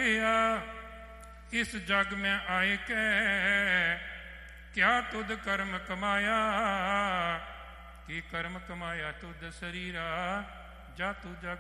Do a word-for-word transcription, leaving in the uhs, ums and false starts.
कहिया इस जग में आए कै क्या तुद कर्म कमाया कि कर्म कमाया तुद शरीरा जा तू जग